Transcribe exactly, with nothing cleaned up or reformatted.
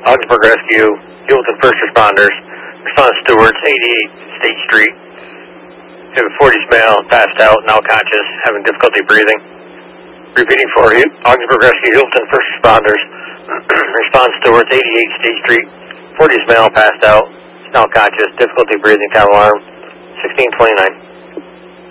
Augsburg Rescue, Heuvelton First Responders, Response Stewards, eighty-eight State Street. We have a forties male, passed out, now conscious, having difficulty breathing. Repeating for you, Augsburg Rescue, Heuvelton First Responders, Response Stewards, eighty-eight State Street. forties male, passed out, now conscious, difficulty breathing, tower alarm, sixteen twenty-nine.